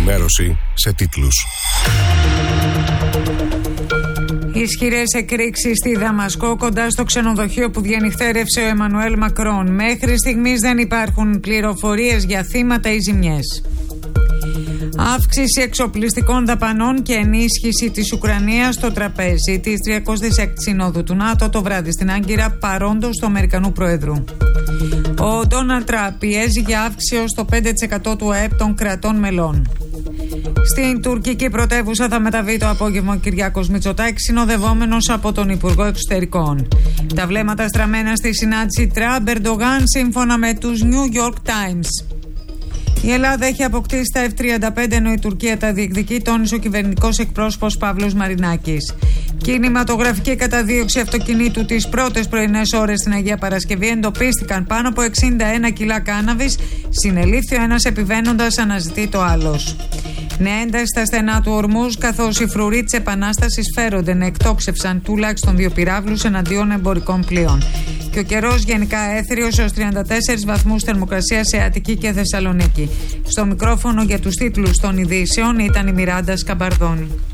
ενημέρωση σε τίτλους. Ισχυρές εκρήξεις στη Δαμασκό, κοντά στο ξενοδοχείο που διανυκτέρευσε ο Εμμανουέλ Μακρόν. Μέχρι στιγμής δεν υπάρχουν πληροφορίες για θύματα ή ζημιές. Αύξηση εξοπλιστικών δαπανών και ενίσχυση της Ουκρανίας στο τραπέζι της 36ης Συνόδου του ΝΑΤΟ το βράδυ στην Άγκυρα, παρόντος του Αμερικανού Προέδρου. Ο Ντόναλντ Τραμπ πιέζει για αύξηση ως το 5% του ΑΕΠ των κρατών μελών. Στην τουρκική πρωτεύουσα θα μεταβεί το απόγευμα ο Κυριάκος Μητσοτάκης, συνοδευόμενος από τον Υπουργό Εξωτερικών. Τα βλέμματα στραμμένα στη συνάντηση Τραμπ-Ερντογάν, σύμφωνα με τους New York Times. Η Ελλάδα έχει αποκτήσει τα F-35, ενώ η Τουρκία τα διεκδικεί, τόνισε ο κυβερνητικός εκπρόσωπος Παύλος Μαρινάκης. Κινηματογραφική καταδίωξη αυτοκινήτου τις πρώτες πρωινές ώρες στην Αγία Παρασκευή. Εντοπίστηκαν πάνω από 61 κιλά κάναβης. Συνελήφθη ο ένας επιβαίνοντας, αναζητεί το άλλος. Νέα ένταση στα στενά του Ορμούζ, καθώς οι φρουροί της Επανάστασης φέρονται να εκτόξευσαν τουλάχιστον 2 πυράβλους εναντίον εμπορικών πλοίων. Και ο καιρός γενικά έθριος έως 34 βαθμούς θερμοκρασία σε Αττική και Θεσσαλονίκη. Στο μικρόφωνο για τους τίτλους των ειδήσεων ήταν η Μιράντα Σκαμπαρδόνη.